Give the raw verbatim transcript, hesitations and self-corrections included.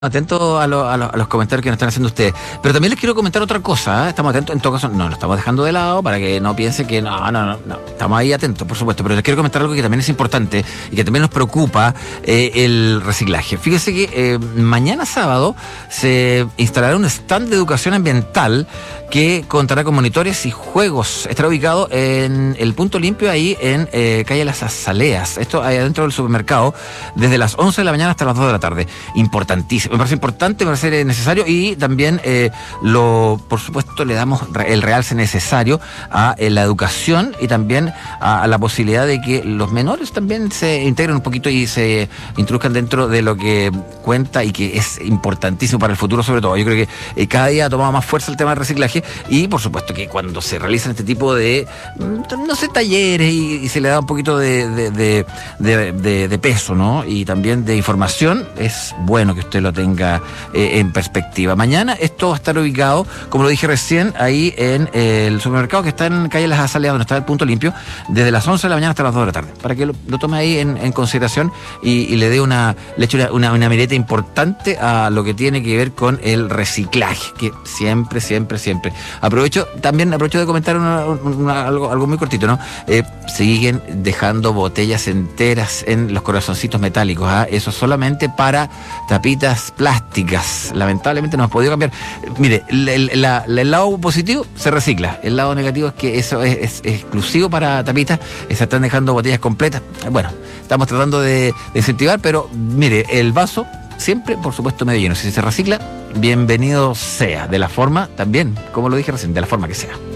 Atento a, lo, a, lo, a los comentarios que nos están haciendo ustedes. Pero también les quiero comentar otra cosa, ¿eh? Estamos atentos, en todo caso, no lo estamos dejando de lado para que no piensen que no, no, no, no. Estamos ahí atentos, por supuesto. Pero les quiero comentar algo que también es importante y que también nos preocupa, eh, el reciclaje. Fíjese que eh, mañana sábado se instalará un stand de educación ambiental que contará con monitores y juegos. Estará ubicado en el Punto Limpio, ahí en eh, calle Las Azaleas. Esto ahí adentro del supermercado, desde las once de la mañana hasta las dos de la tarde. Importantísimo. Me parece importante, me parece necesario y también, eh, lo, por supuesto, le damos el realce necesario a eh, la educación y también a, a la posibilidad de que los menores también se integren un poquito y se introduzcan dentro de lo que cuenta y que es importantísimo para el futuro, sobre todo. Yo creo que eh, cada día ha tomado más fuerza el tema del reciclaje y, por supuesto, que cuando se realizan este tipo de, no sé, talleres y, y se le da un poquito de, de, de, de, de, de peso, ¿no? Y también de información, es bueno que usted lo tenga tenga eh, en perspectiva. Mañana esto va a estar ubicado, como lo dije recién, ahí en eh, el supermercado que está en calle Las Azaleas, donde está el Punto Limpio, desde las once de la mañana hasta las dos de la tarde, para que lo, lo tome ahí en, en consideración y, y le dé una, le eche una, una, una mireta importante a lo que tiene que ver con el reciclaje, que siempre, siempre, siempre. Aprovecho, también aprovecho de comentar una, una, algo, algo muy cortito, ¿no? Eh, siguen dejando botellas enteras en los corazoncitos metálicos, ¿ah? Eso solamente para tapitas plásticas. Lamentablemente no hemos podido cambiar. Mire, el, el, la, el lado positivo se recicla. El lado negativo es que eso es, es, es exclusivo para tapitas. Se están dejando botellas completas. Bueno, estamos tratando de, de incentivar, pero mire, el vaso siempre, por supuesto, medio lleno. Si se recicla, bienvenido sea. De la forma, también, como lo dije recién, de la forma que sea.